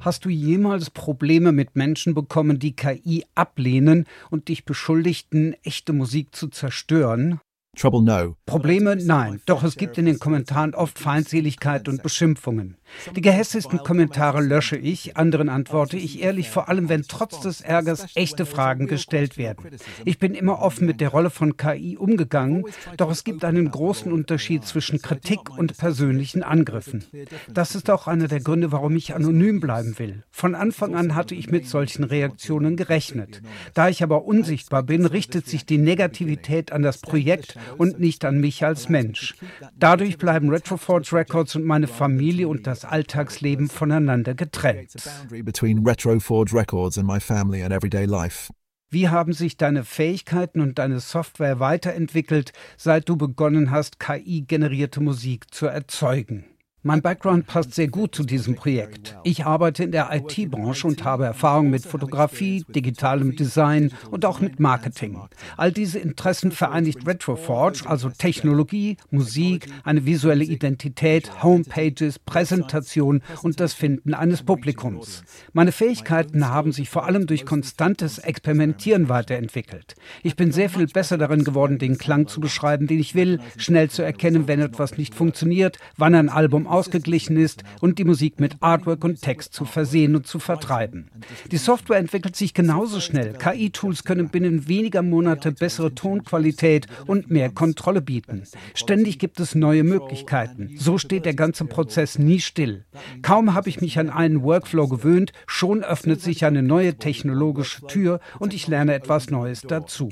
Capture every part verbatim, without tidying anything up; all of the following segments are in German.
Hast du jemals Probleme mit Menschen bekommen, die K I ablehnen und dich beschuldigten, echte Musik zu zerstören? Trouble, no. Probleme? Nein. Doch es gibt in den Kommentaren oft Feindseligkeit und Beschimpfungen. Die gehässigsten Kommentare lösche ich, anderen antworte ich ehrlich, vor allem wenn trotz des Ärgers echte Fragen gestellt werden. Ich bin immer offen mit der Rolle von K I umgegangen, doch es gibt einen großen Unterschied zwischen Kritik und persönlichen Angriffen. Das ist auch einer der Gründe, warum ich anonym bleiben will. Von Anfang an hatte ich mit solchen Reaktionen gerechnet. Da ich aber unsichtbar bin, richtet sich die Negativität an das Projekt und nicht an mich als Mensch. Dadurch bleiben Retroforge Records und meine Familie und das Alltagsleben voneinander getrennt. Wie haben sich deine Fähigkeiten und deine Software weiterentwickelt, seit du begonnen hast, K I-generierte Musik zu erzeugen? Mein Background passt sehr gut zu diesem Projekt. Ich arbeite in der I T-Branche und habe Erfahrung mit Fotografie, digitalem Design und auch mit Marketing. All diese Interessen vereinigt Retroforge, also Technologie, Musik, eine visuelle Identität, Homepages, Präsentation und das Finden eines Publikums. Meine Fähigkeiten haben sich vor allem durch konstantes Experimentieren weiterentwickelt. Ich bin sehr viel besser darin geworden, den Klang zu beschreiben, den ich will, schnell zu erkennen, wenn etwas nicht funktioniert, wann ein Album ausgeglichen ist und die Musik mit Artwork und Text zu versehen und zu vertreiben. Die Software entwickelt sich genauso schnell. K I-Tools können binnen weniger Monate bessere Tonqualität und mehr Kontrolle bieten. Ständig gibt es neue Möglichkeiten. So steht der ganze Prozess nie still. Kaum habe ich mich an einen Workflow gewöhnt, schon öffnet sich eine neue technologische Tür und ich lerne etwas Neues dazu.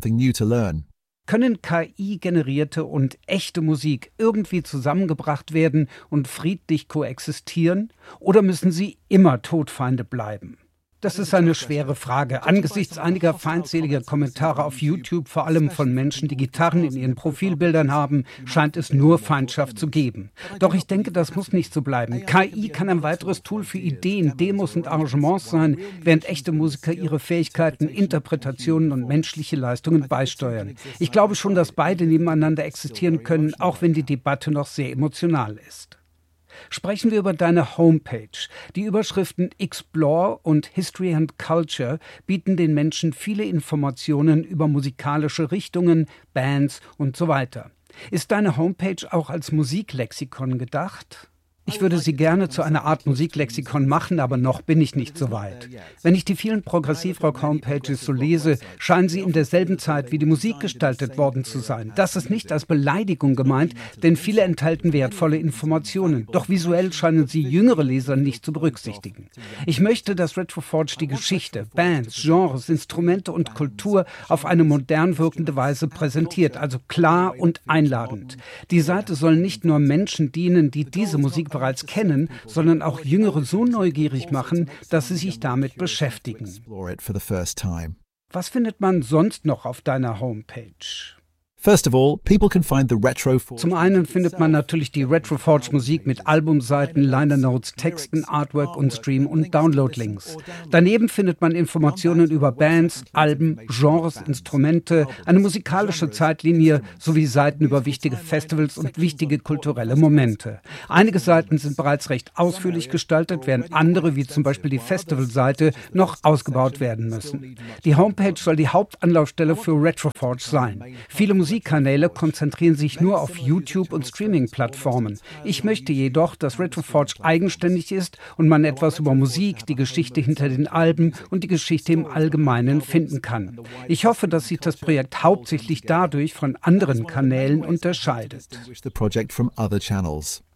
Können K I-generierte und echte Musik irgendwie zusammengebracht werden und friedlich koexistieren? Oder müssen sie immer Todfeinde bleiben? Das ist eine schwere Frage. Angesichts einiger feindseliger Kommentare auf YouTube, vor allem von Menschen, die Gitarren in ihren Profilbildern haben, scheint es nur Feindschaft zu geben. Doch ich denke, das muss nicht so bleiben. K I kann ein weiteres Tool für Ideen, Demos und Arrangements sein, während echte Musiker ihre Fähigkeiten, Interpretationen und menschliche Leistungen beisteuern. Ich glaube schon, dass beide nebeneinander existieren können, auch wenn die Debatte noch sehr emotional ist. Sprechen wir über deine Homepage. Die Überschriften Explore und History and Culture bieten den Menschen viele Informationen über musikalische Richtungen, Bands und so weiter. Ist deine Homepage auch als Musiklexikon gedacht? Ich würde sie gerne zu einer Art Musiklexikon machen, aber noch bin ich nicht so weit. Wenn ich die vielen Progressivrock-Homepages so lese, scheinen sie in derselben Zeit wie die Musik gestaltet worden zu sein. Das ist nicht als Beleidigung gemeint, denn viele enthalten wertvolle Informationen. Doch visuell scheinen sie jüngere Leser nicht zu berücksichtigen. Ich möchte, dass Retroforge die Geschichte, Bands, Genres, Instrumente und Kultur auf eine modern wirkende Weise präsentiert, also klar und einladend. Die Seite soll nicht nur Menschen dienen, die diese Musik bereits kennen, sondern auch Jüngere so neugierig machen, dass sie sich damit beschäftigen. Was findet man sonst noch auf deiner Homepage? First of all, people can find the Retroforge. Zum einen findet man natürlich die Retroforge Musik mit Albumseiten, Liner Notes, Texten, Artwork und Stream- und Download-Links. Daneben findet man Informationen über Bands, Alben, Genres, Instrumente, eine musikalische Zeitlinie sowie Seiten über wichtige Festivals und wichtige kulturelle Momente. Einige Seiten sind bereits recht ausführlich gestaltet, während andere, wie zum Beispiel die Festivalseite, noch ausgebaut werden müssen. Die Homepage soll die Hauptanlaufstelle für Retroforge sein. Viele Musikkanäle konzentrieren sich nur auf YouTube und Streaming-Plattformen. Ich möchte jedoch, dass Retroforge eigenständig ist und man etwas über Musik, die Geschichte hinter den Alben und die Geschichte im Allgemeinen finden kann. Ich hoffe, dass sich das Projekt hauptsächlich dadurch von anderen Kanälen unterscheidet.